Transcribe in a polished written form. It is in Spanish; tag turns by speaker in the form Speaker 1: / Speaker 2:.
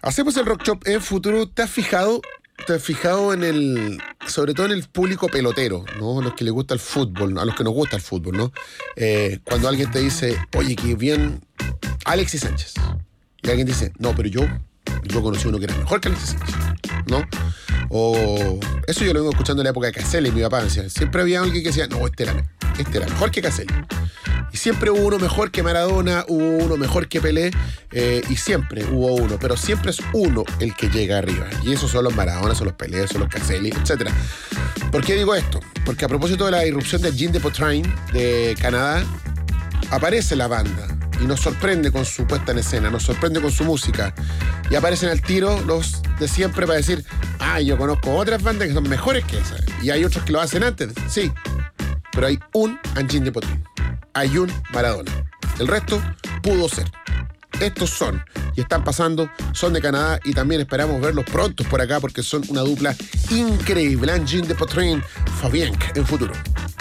Speaker 1: Hacemos el Rock Shop en futuro. ¿Te has fijado en el, sobre todo en el público pelotero, ¿no? A los que les gusta el fútbol, a los que nos gusta el fútbol, ¿no? Cuando alguien te dice, oye, qué bien Alexis Sánchez. Y alguien dice, no, pero yo conocí uno que era mejor que Alexis Sánchez, ¿no? O eso yo lo vengo escuchando en la época de Caselli, mi papá me decía, siempre había alguien que decía, no, este era mejor que Caselli. Y siempre hubo uno mejor que Maradona, hubo uno mejor que Pelé, y siempre hubo uno, pero siempre es uno el que llega arriba. Y esos son los Maradona, son los Pelé, son los Caselli, etc. ¿Por qué digo esto? Porque a propósito de la irrupción de Jean de Poitrain de Canadá, aparece la banda y nos sorprende con su puesta en escena, nos sorprende con su música. Y aparecen al tiro los de siempre para decir, yo conozco otras bandas que son mejores que esas. Y hay otros que lo hacen antes, sí. Pero hay un Jean de Poitrain. Hay un Maradona. El resto pudo ser. Estos son, y están pasando, son de Canadá y también esperamos verlos prontos por acá porque son una dupla increíble. Jean de Poitrain, Fabien en futuro.